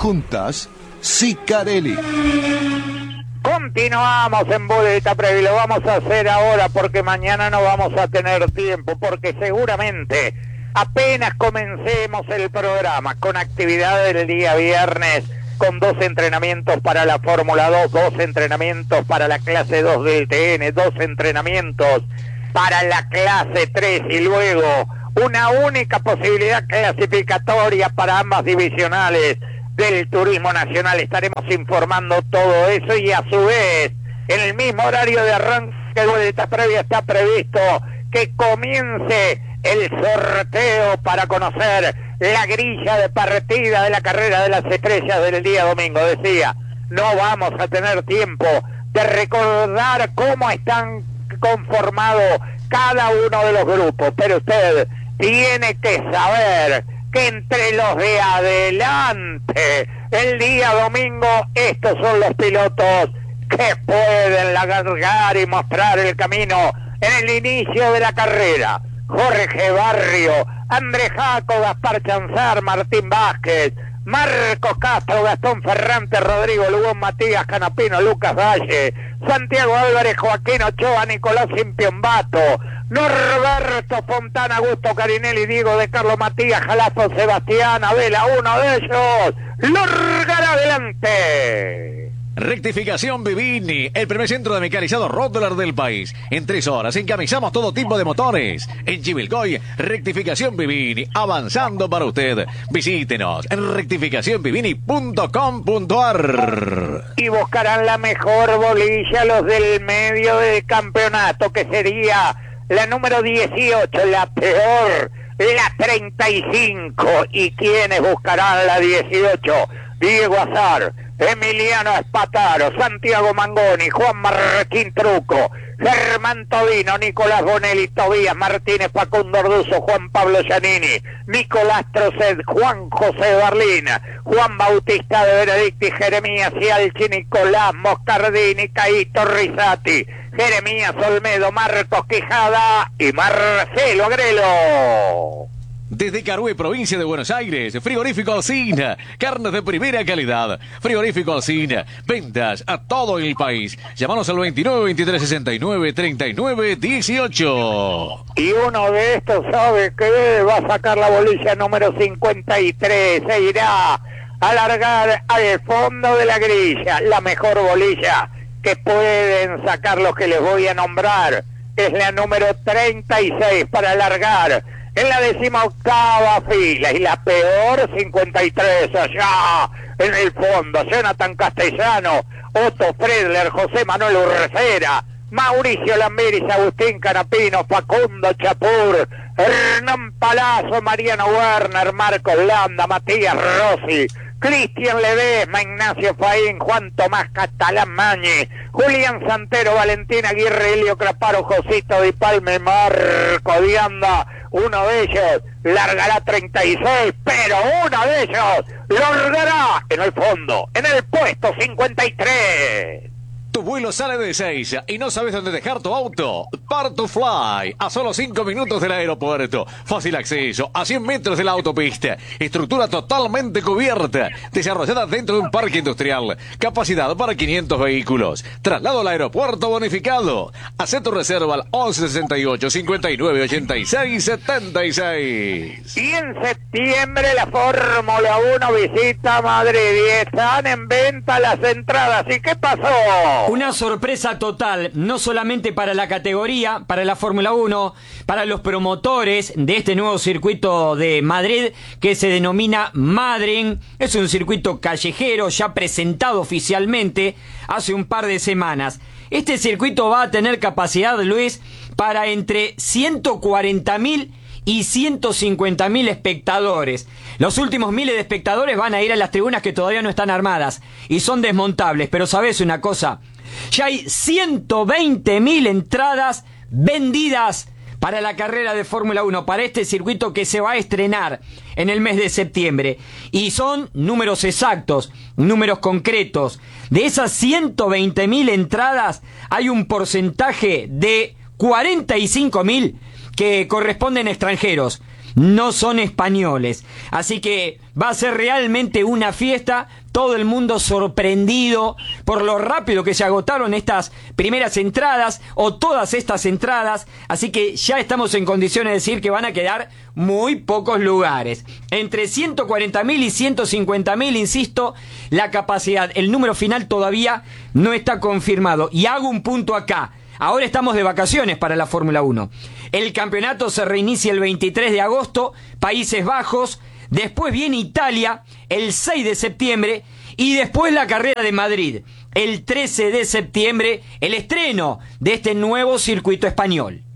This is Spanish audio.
Juntas Sicarelli. Continuamos en Boleta Previa, lo vamos a hacer ahora porque mañana no vamos a tener tiempo, porque seguramente apenas comencemos el programa con actividades del día viernes, con 2 entrenamientos para la Fórmula 2, 2 entrenamientos para la clase 2 del TN, 2 entrenamientos para la clase 3 y luego una única posibilidad clasificatoria para ambas divisionales del Turismo Nacional. Estaremos informando todo eso y a su vez, en el mismo horario de arranque de Boleta Previa está previsto que comience el sorteo para conocer la grilla de partida de la carrera de las estrellas del día domingo. Decía, no vamos a tener tiempo de recordar cómo están conformados cada uno de los grupos, pero usted tiene que saber que entre los de adelante, el día domingo, estos son los pilotos que pueden largar y mostrar el camino en el inicio de la carrera. Jorge Barrio, Andrés Jaco, Gaspar Chanzar, Martín Vázquez, Marcos Castro, Gastón Ferrante, Rodrigo Lugón, Matías Canapino, Lucas Valle, Santiago Álvarez, Joaquín Ochoa, Nicolás Impiombato, Norberto Fontana, Augusto Carinelli, Diego de Carlos, Matías Jalazo, Sebastián Abela, uno de ellos largará adelante. Rectificación Vivini, el primer centro de mecanizado Rottler del país. En 3 horas encamisamos todo tipo de motores. En Chivilcoy, Rectificación Vivini, avanzando para usted. Visítenos en rectificacionvivini.com.ar. Y buscarán la mejor bolilla los del medio del campeonato, que sería la número 18, la peor, la 35. ¿Y quiénes buscarán la 18? Diego Azar, Emiliano Espataro, Santiago Mangoni, Juan Marquín Truco, Germán Todino, Nicolás Bonelli, Tobías Martínez, Facundo Orduzo, Juan Pablo Giannini, Nicolás Trocet, Juan José Barlín, Juan Bautista de Benedicti, Jeremías Cialchi, Nicolás Moscardini, Caíto Risati, Jeremías Olmedo, Marcos Quijada y Marcelo Agrelo. Desde Carué, provincia de Buenos Aires, Frigorífico Alsina, carnes de primera calidad. Frigorífico Alsina, ventas a todo el país. Llámanos al 29 23 69 39 18. Y uno de estos sabe que va a sacar la bolilla número 53, se irá a alargar al fondo de la grilla. La mejor bolilla que pueden sacar los que les voy a nombrar es la número 36 para alargar en la 18ª fila, y la peor 53 allá en el fondo. Jonathan Castellano, Otto Fredler, José Manuel Urrecera, Mauricio Lambiris, Agustín Canapino, Facundo Chapur, Hernán Palazzo, Mariano Werner, Marcos Landa, Matías Rossi, Cristian Ledesma, Ignacio Faín, Juan Tomás Catalán Mañi, Julián Santero, Valentín Aguirre, Helio Craparo, Josito Di Palme, Marco Dianda. Uno de ellos largará 36, pero uno de ellos largará en el fondo, en el puesto 53. Tu vuelo sale de Ezeiza y no sabes dónde dejar tu auto. Part2Fly, a solo 5 minutos del aeropuerto. Fácil acceso, a 100 metros de la autopista. Estructura totalmente cubierta, desarrollada dentro de un parque industrial. Capacidad para 500 vehículos. Traslado al aeropuerto bonificado. Haz tu reserva al 1168 59 86 76. Y en septiembre la Fórmula 1 visita Madrid y están en venta las entradas. ¿Y qué pasó? Una sorpresa total, no solamente para la categoría, para la Fórmula 1, para los promotores de este nuevo circuito de Madrid que se denomina Madrid. Es un circuito callejero ya presentado oficialmente hace un par de semanas. Este circuito va a tener capacidad, Luis, para entre 140.000 y 150.000 espectadores. Los últimos miles de espectadores van a ir a las tribunas que todavía no están armadas y son desmontables. Pero ¿sabes una cosa? Ya hay 120.000 entradas vendidas para la carrera de Fórmula 1, para este circuito que se va a estrenar en el mes de septiembre. Y son números exactos, números concretos. De esas 120.000 entradas hay un porcentaje de 45.000 que corresponden a extranjeros. no son españoles. Así que va a ser realmente una fiesta. Todo el mundo sorprendido por lo rápido que se agotaron estas primeras entradas o todas estas entradas. Así que ya estamos en condiciones de decir que van a quedar muy pocos lugares. Entre 140.000 y 150.000, insisto, la capacidad. El número final todavía no está confirmado. Y hago un punto acá. Ahora estamos de vacaciones para la Fórmula 1. El campeonato se reinicia el 23 de agosto, Países Bajos. Después viene Italia, el 6 de septiembre, y después la carrera de Madrid, el 13 de septiembre, el estreno de este nuevo circuito español.